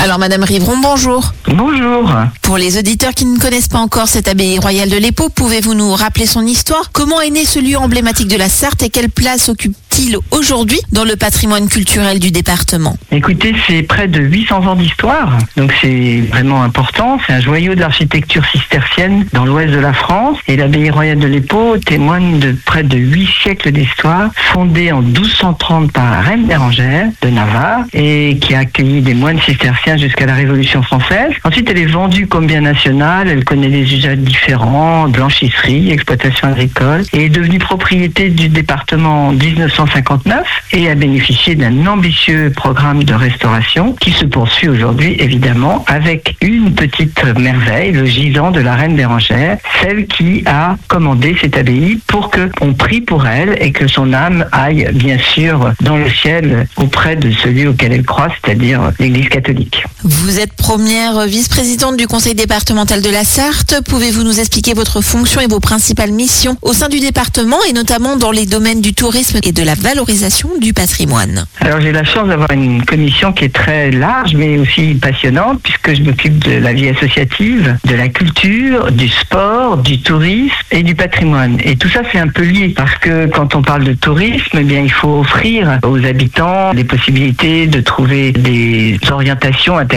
Alors Madame Rivron, bonjour. Bonjour. Pour les auditeurs qui ne connaissent pas encore cette abbaye royale de l'Épau, pouvez-vous nous rappeler son histoire? Comment est né ce lieu emblématique de la Sarthe et quelle place occupe-t-il aujourd'hui dans le patrimoine culturel du département? Écoutez, c'est près de 800 ans d'histoire, donc c'est vraiment important. C'est un joyau d'architecture cistercienne dans l'ouest de la France. Et l'abbaye royale de l'Épau témoigne de près de 8 siècles d'histoire, fondée en 1230 par la reine Bérengère de Navarre et qui a accueilli des moines cisterciens jusqu'à la Révolution française. Ensuite, elle est vendue comme bien national. Elle connaît des usages différents, blanchisserie, exploitation agricole, et est devenue propriété du département en 1959 et a bénéficié d'un ambitieux programme de restauration qui se poursuit aujourd'hui, évidemment, avec une petite merveille, le gisant de la reine Bérengère, celle qui a commandé cette abbaye pour qu'on prie pour elle et que son âme aille, bien sûr, dans le ciel auprès de celui auquel elle croit, c'est-à-dire l'Église catholique. Vous êtes première vice-présidente du conseil départemental de la Sarthe. Pouvez-vous nous expliquer votre fonction et vos principales missions au sein du département et notamment dans les domaines du tourisme et de la valorisation du patrimoine? Alors j'ai la chance d'avoir une commission qui est très large mais aussi passionnante puisque je m'occupe de la vie associative, de la culture, du sport, du tourisme et du patrimoine. Et tout ça c'est un peu lié parce que quand on parle de tourisme, eh bien il faut offrir aux habitants les possibilités de trouver des orientations